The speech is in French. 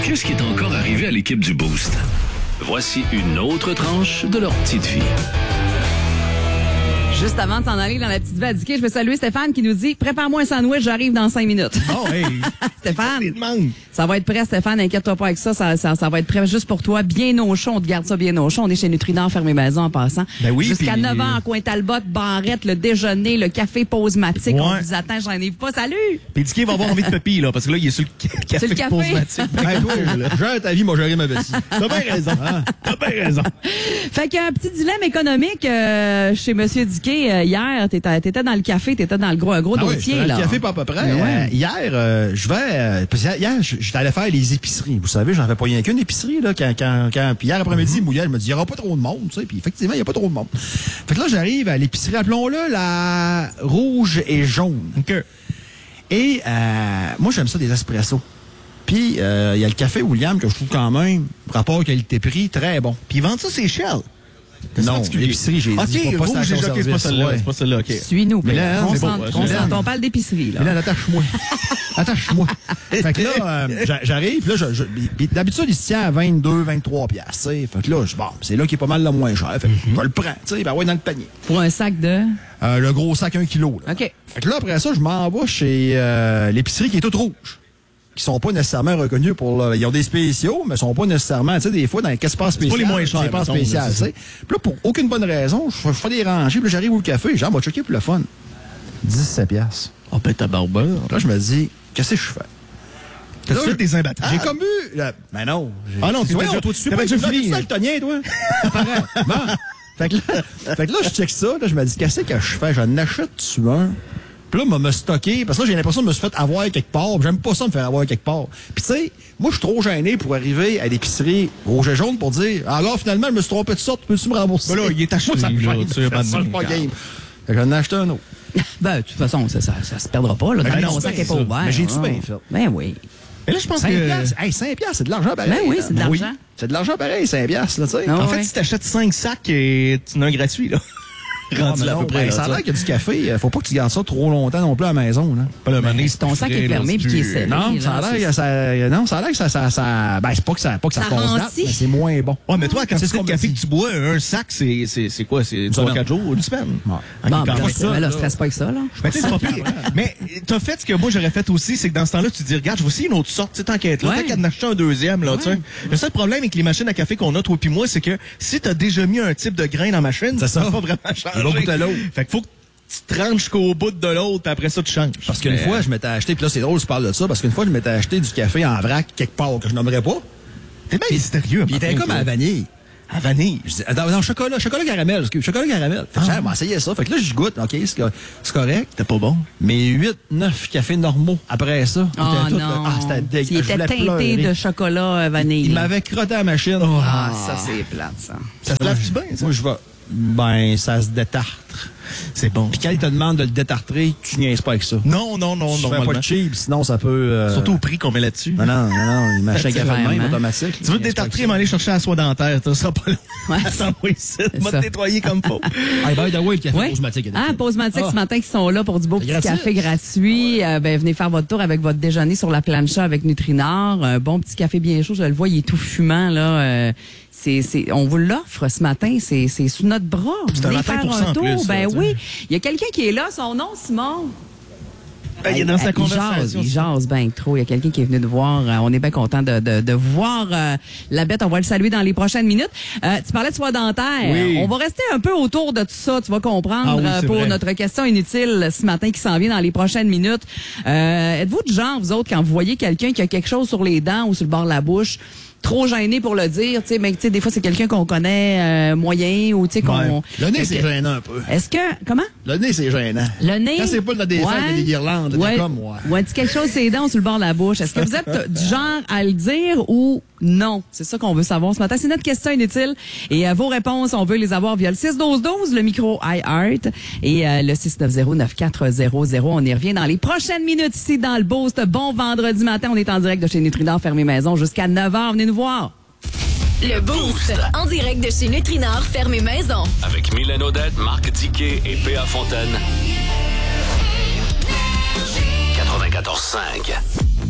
Qu'est-ce qui est encore arrivé à l'équipe du Boost? Voici une autre tranche de leur petite vie. Juste avant de s'en aller dans la petite vie à Dicky, je veux saluer Stéphane qui nous dit « Prépare-moi un sandwich, j'arrive dans 5 minutes. » Oh, hey! Stéphane, ça va être prêt, Stéphane. Inquiète-toi pas avec ça. Ça va être prêt juste pour toi. Bien au chaud. On te garde ça bien au chaud. On est chez Nutrinor, fermé maison en passant. Ben oui, jusqu'à puis... 9h, coin Talbot, Barrette, le déjeuner, le café Pause-Matique. Ouais. On vous attend, j'en ai pas. Salut! Puis Dicky va avoir envie de papy, là, parce que là, il est sur le café. Sur le café. Pause-matique. Ben, toi, j'ai ta vie, moi, j'aurais ma vessie. T'as bien raison. Hein? T'as bien raison. Fait qu'un petit dilemme économique chez Monsieur Dicky hier. T'étais dans le café, t'étais dans le gros dossier. Dans là. le café, pas à peu près. Ouais. Hier, je vais... parce que hier, j'étais allé faire les épiceries. Vous savez, j'en fais pas rien qu'une épicerie. Là, puis hier après-midi, Mouillal me dit, il n'y aura pas trop de monde. Tu sais, puis effectivement, il n'y a pas trop de monde. Fait que là, j'arrive à l'épicerie, appelons-le la rouge et jaune. OK. Et moi, j'aime ça des espressos. Puis, il y a le café William que je trouve quand même, rapport qualité-prix, très bon. Puis ils vendent ça, c'est Shell. Non, l'épicerie, j'ai dit. OK, rouge, c'est pas celle-là. C'est pas celle-là, OK. Suis-nous. Mais là, on c'est s'en- bon, on parle d'épicerie. Là. Mais là, attache-moi. Attache-moi. Fait que là, j'arrive, là, puis d'habitude, il se tient à 22, 23 piastres. Fait que là, bon, c'est là qui est pas mal le moins cher. Fait que je le prends, tu sais, ben ouais, dans le panier. Pour un sac de... Le gros sac 1 kilo. Là. OK. Fait que là, après ça, je m'en vais chez l'épicerie qui est toute rouge. Qui sont pas nécessairement reconnus pour... ils ont des spéciaux, mais sont pas nécessairement, tu sais, des fois, dans les espaces spéciaux. pas les moins chers, C'est pas mettons, spécial, tu sais. Puis là, pour aucune bonne raison, je fais des rangées, puis là, j'arrive au café, genre, on va checker pour le fun. 17 piastres. Oh, ben, ta barbeur. Là, je me dis, qu'est-ce que je fais? T'as fait des imbattables? J'ai comme vu... Ben non. Ah non, tu vois, déjà- toi, tu suis t'avais pas déjà fini. Tu le tonien, toi? Bon. Fait que là, je check ça, là, je me dis, qu'est-ce que je fais? J'en achète-tu un? Puis là, me stocké, parce que là, j'ai l'impression de me se fait avoir quelque part. J'aime pas ça me faire avoir quelque part. Puis tu sais, moi, je suis trop gêné pour arriver à l'épicerie rouge et jaune pour dire, alors finalement, je me suis trompé de sorte, peux-tu me rembourser? Ben là, il est acheté, Moi, ça me là, gêne. tu sais, pas de Ça, je suis pas game. Fait que j'en ai acheté un autre. Ben, de toute façon, ça se perdra pas. Là, Ben dans non, mon sac ben n'est pas ça. ouvert. Mais j'ai-tu hein. bien fait? Ben oui. Et là, je pense 5 que... piastres. Hey, 5 piastres, c'est de l'argent pareil. Ben oui, c'est de là. l'argent. C'est de l'argent pareil, 5 piastres, là, tu sais. Ah, En ouais. fait, si t'achètes 5 sacs, et tu en as un gratuit, là. Rendu là à peu près. Ben, ça a l'air qu'il y a du café. Faut pas que tu gardes ça trop longtemps non plus à la maison, là. Pas le mané, C'est ton sac est fermé puis qui est scellé. Non, ça a l'air que ça... Non, ça a l'air que ça... Ben, c'est pas que ça Ça passe date, rancit. mais c'est moins bon. Ouais, mais toi, quand C'est tu ce sais qu'on le me café dit. que tu bois, un sac, c'est quoi? C'est 3-4 jours, une semaine? Ouais. Ok, Bon, quand ben, même. là, stresse pas avec ça, là. Ben, tu sais, c'est pas pire. Mais t'as fait ce que moi j'aurais fait aussi, c'est que dans ce temps-là, tu te dis, regarde, je vais essayer une autre sorte, tu sais, tant qu'à être là, Ouais. tant qu'à en acheter un deuxième, là, tu sais. Le seul problème avec les machines à café qu'on a, toi puis moi, c'est que si t'as déjà mis un type de grain dans la machine, C'est ça. va pas vraiment changer. Il va goûter l'autre. Fait qu'il faut que tu te rentres jusqu'au bout de l'autre, puis après ça, tu changes. Parce qu'une fois, je m'étais acheté... Puis là, c'est drôle, tu parles de ça, parce qu'une fois, je m'étais acheté du café en vrac quelque part, que je nommerais pas. T'es bien mystérieux, Puis il était comme à la vanille. À vanille. Je dis, non, chocolat caramel, excuse, chocolat caramel. Fait que j'ai essayé ça. Fait que là, je goûte, OK, c'est correct. C'était pas bon. Mais 8-9 cafés normaux après ça. Oh C'était non. c'était dégueu. Il Je était voulais teinté pleurer. de chocolat vanille. Il m'avait crotté à la machine. Ah, ça, c'est plate, ça. Ça se lave-tu bien, ça? Moi, je vais... Ben, ça se détartre. C'est bon. Puis quand il te demande de le détartrer, tu niaises pas avec ça. Non, Tu fais pas normalement. de cheap, sinon ça peut... Surtout au prix qu'on met là-dessus. Non, il m'achète un café de même Vraiment. automatique. Tu veux te détartrer, mais aller chercher la soie dentaire, ça sera pas là. Ouais. Ça va ici. Va ça. te nettoyer comme faut. Hey, by the way, le café Ouais. Pause-Matique. Ah, Pause-Matique Ah. ce matin qui sont là pour du beau petit Gratis. café gratuit. Ben, venez faire votre tour avec votre déjeuner sur la plancha avec Nutrinor. Un bon petit café bien chaud, je le vois, il est tout fumant, là. On vous l'offre ce matin, c'est sous notre bras. C'est un Venez matin faire pour ça en un tour. plus, Ben tu sais. oui. Il y a quelqu'un qui est là, son nom, Simon. Il est dans sa conversation. Il jase bien trop. Il y a quelqu'un qui est venu nous voir. On est bien content de voir la bête. On va le saluer dans les prochaines minutes. Tu parlais de soie dentaire. Oui. On va rester un peu autour de tout ça. Tu vas comprendre Ah oui, c'est pour vrai. notre question inutile ce matin qui s'en vient dans les prochaines minutes. Êtes-vous du genre, vous autres, quand vous voyez quelqu'un qui a quelque chose sur les dents ou sur le bord de la bouche, trop gêné pour le dire, tu sais, mais tu sais, des fois c'est quelqu'un qu'on connaît moyen ou tu sais qu'on. Ouais. Le nez, c'est gênant un peu. Est-ce que comment? Le nez, c'est gênant. Le nez. Quand c'est pas des fêtes, des guirlandes, des comme moi. Ouais, dit quelque chose, c'est dents sur le bord de la bouche. Est-ce que vous êtes du genre à le dire ou non? C'est ça qu'on veut savoir ce matin. C'est notre question inutile. Et vos réponses, on veut les avoir via le 61212, le micro iHeart et le 690-9400. On y revient dans les prochaines minutes ici dans le Boost. Bon vendredi matin. On est en direct de chez Nutrinor, fermé maison jusqu'à 9h. Venez nous voir. Le Boost. En direct de chez Nutrinor, fermé maison. Avec Mylène Odette, Marc Tiquet et P.A. Fontaine. 94.5.